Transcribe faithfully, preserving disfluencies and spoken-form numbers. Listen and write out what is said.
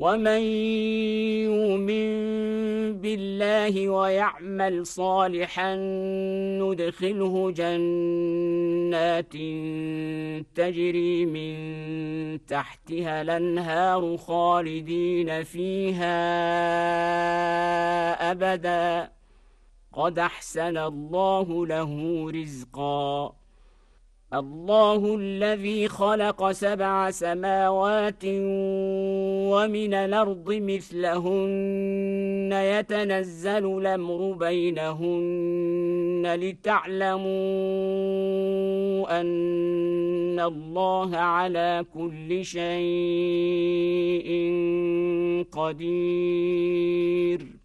ومن يؤمن بالله ويعمل صالحا ندخله جنات تجري من تحتها الأنهار خالدين فيها أبدا قد أحسن الله له رزقا. الله الذي خلق سبع سماوات ومن الأرض مثلهن يتنزل الأمر بينهن لتعلموا أن الله على كل شيء قدير.